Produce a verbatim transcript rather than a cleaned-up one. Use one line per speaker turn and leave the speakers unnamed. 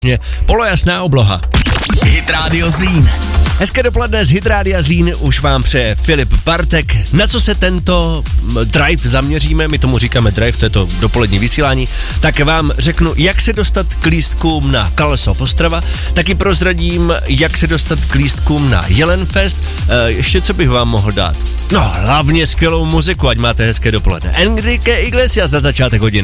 Polojasná obloha.
Hit Radio Zlín.
Hezké dopoledne z Hit Rádia Zlín už vám přeje Filip Bartek. Na co se tento drive zaměříme, my tomu říkáme drive, to je to dopolední vysílání, tak vám řeknu, jak se dostat k lístkům na Kalesov Ostrava, taky prozradím, jak se dostat k lístkům na Jelenfest, e, ještě co bych vám mohl dát. No, hlavně skvělou muziku, ať máte hezké dopoledne. Enrique Iglesias za začátek hodin.